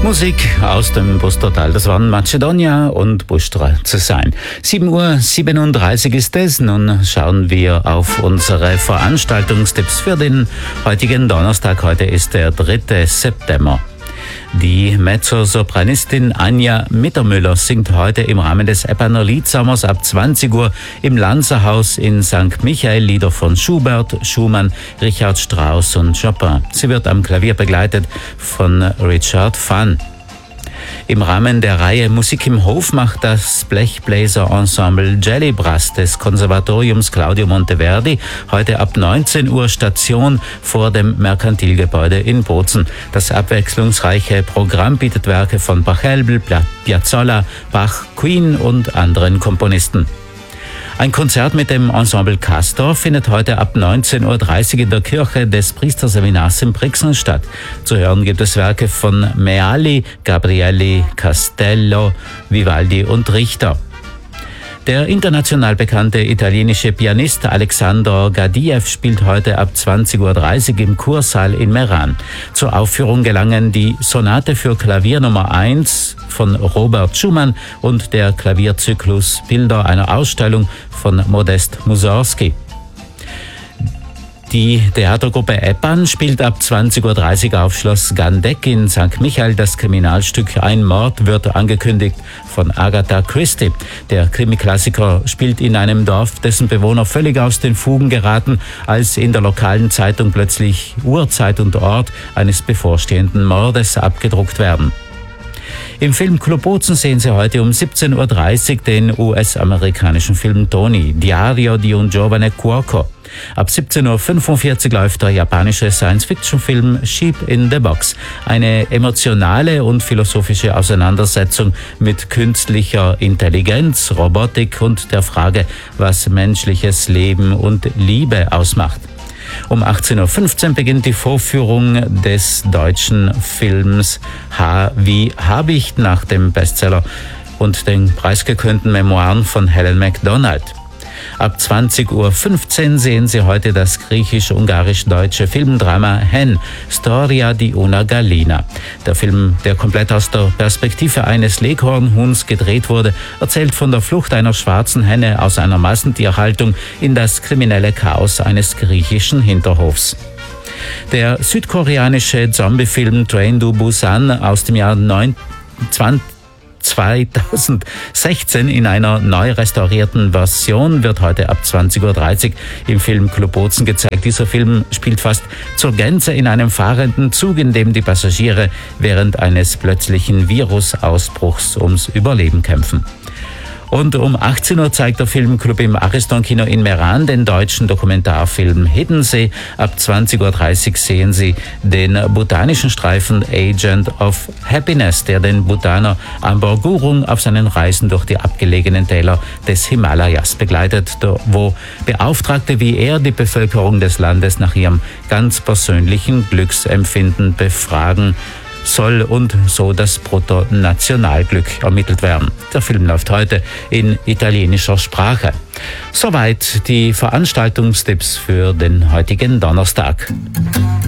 Musik aus dem Bustotal, das waren Macedonia und Bustra zu sein. 7:37 Uhr ist es. Nun schauen wir auf unsere Veranstaltungstipps für den heutigen Donnerstag. Heute ist der 3. September. Die Mezzosopranistin Anja Mittermüller singt heute im Rahmen des Eppaner Liedsommers ab 20 Uhr im Lanzerhaus in St. Michael Lieder von Schubert, Schumann, Richard Strauss und Chopin. Sie wird am Klavier begleitet von Richard Phan. Im Rahmen der Reihe Musik im Hof macht das Blechbläser-Ensemble Jelly Brass des Konservatoriums Claudio Monteverdi heute ab 19 Uhr Station vor dem Merkantilgebäude in Bozen. Das abwechslungsreiche Programm bietet Werke von Pachelbel, Piazzolla, Bach, Queen und anderen Komponisten. Ein Konzert mit dem Ensemble Castor findet heute ab 19:30 Uhr in der Kirche des Priesterseminars in Brixen statt. Zu hören gibt es Werke von Meali, Gabrielli, Castello, Vivaldi und Richter. Der international bekannte italienische Pianist Alexander Gadiev spielt heute ab 20:30 Uhr im Kursaal in Meran. Zur Aufführung gelangen die Sonate für Klavier Nummer 1 von Robert Schumann und der Klavierzyklus Bilder einer Ausstellung von Modest Mussorgsky. Die Theatergruppe Eppan spielt ab 20:30 Uhr auf Schloss Gandeck in St. Michael das Kriminalstück Ein Mord wird angekündigt von Agatha Christie. Der Krimiklassiker spielt in einem Dorf, dessen Bewohner völlig aus den Fugen geraten, als in der lokalen Zeitung plötzlich Uhrzeit und Ort eines bevorstehenden Mordes abgedruckt werden. Im Filmclub Bozen sehen Sie heute um 17:30 Uhr den US-amerikanischen Film Tony, Diario di un giovane cuoco. Ab 17:45 Uhr läuft der japanische Science-Fiction-Film Sheep in the Box. Eine emotionale und philosophische Auseinandersetzung mit künstlicher Intelligenz, Robotik und der Frage, was menschliches Leben und Liebe ausmacht. Um 18:15 Uhr beginnt die Vorführung des deutschen Films H wie Habicht nach dem Bestseller und den preisgekrönten Memoiren von Helen Macdonald. Ab 20:15 Uhr sehen Sie heute das griechisch-ungarisch-deutsche Filmdrama Hen, Storia di una Gallina. Der Film, der komplett aus der Perspektive eines Leghornhuhns gedreht wurde, erzählt von der Flucht einer schwarzen Henne aus einer Massentierhaltung in das kriminelle Chaos eines griechischen Hinterhofs. Der südkoreanische Zombiefilm Train to Busan aus dem Jahr 2016 in einer neu restaurierten Version wird heute ab 20:30 Uhr im Filmclub Bozen gezeigt. Dieser Film spielt fast zur Gänze in einem fahrenden Zug, in dem die Passagiere während eines plötzlichen Virusausbruchs ums Überleben kämpfen. Und um 18 Uhr zeigt der Filmclub im Ariston-Kino in Meran den deutschen Dokumentarfilm Hiddensee. Ab 20:30 Uhr sehen Sie den botanischen Streifen Agent of Happiness, der den Bhutaner Amber Gurung auf seinen Reisen durch die abgelegenen Täler des Himalayas begleitet, wo Beauftragte wie er die Bevölkerung des Landes nach ihrem ganz persönlichen Glücksempfinden befragen soll und so das Bruttonationalglück ermittelt werden. Der Film läuft heute in italienischer Sprache. Soweit die Veranstaltungstipps für den heutigen Donnerstag.